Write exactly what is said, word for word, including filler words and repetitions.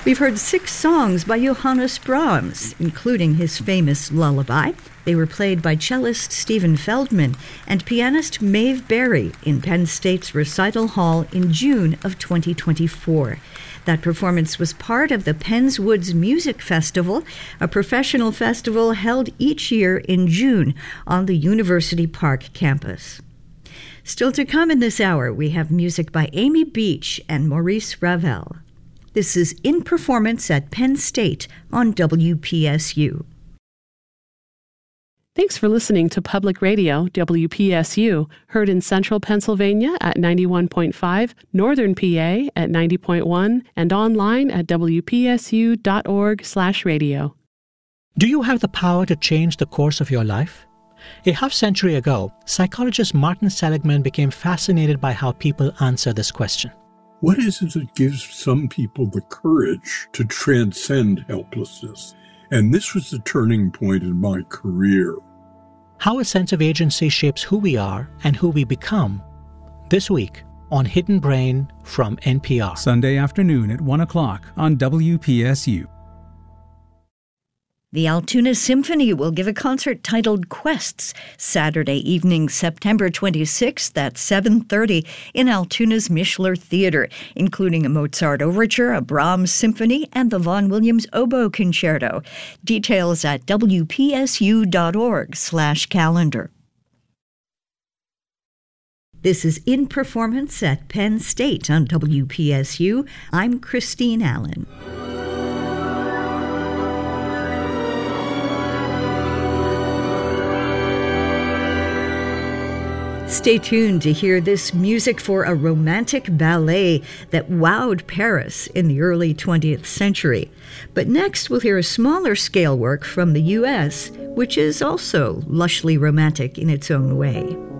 We've heard six songs by Johannes Brahms, including his famous Lullaby. They were played by cellist Stephen Feldman and pianist Maeve Berry in Penn State's Recital Hall in June of twenty twenty-four. That performance was part of the Penns Woods Music Festival, a professional festival held each year in June on the University Park campus. Still to come in this hour, we have music by Amy Beach and Maurice Ravel. This is In Performance at Penn State on W P S U. Thanks for listening to Public Radio, W P S U, heard in central Pennsylvania at ninety-one point five, northern P A at ninety point one, and online at W P S U dot org slash radio. Do you have the power to change the course of your life? A half-century ago, psychologist Martin Seligman became fascinated by how people answer this question. What is it that gives some people the courage to transcend helplessness? And this was the turning point in my career. How a sense of agency shapes who we are and who we become. This week on Hidden Brain from N P R. Sunday afternoon at one o'clock on W P S U. The Altoona Symphony will give a concert titled Quests Saturday evening, September twenty-sixth at seven thirty in Altoona's Mishler Theater, including a Mozart overture, a Brahms symphony, and the Vaughan Williams Oboe Concerto. Details at W P S U dot org slash calendar. This is In Performance at Penn State on W P S U. I'm Christine Allen. Stay tuned to hear this music for a romantic ballet that wowed Paris in the early twentieth century. But next we'll hear a smaller scale work from the U S, which is also lushly romantic in its own way.